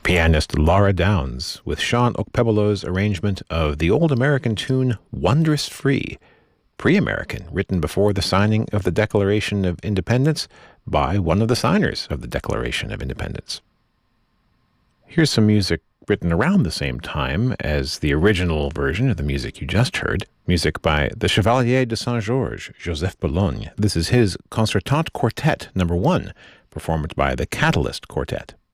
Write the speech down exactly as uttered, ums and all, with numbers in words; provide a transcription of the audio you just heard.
pianist Laura Downs with Sean Okpebolo's arrangement of the old American tune Wondrous Free, pre-American, written before the signing of the Declaration of Independence by one of the signers of the Declaration of Independence. Here's some music written around the same time as the original version of the music you just heard, music by the Chevalier de Saint-Georges, Joseph Bologne. This is his Concertante Quartet number one, performed by the Catalyst Quartet.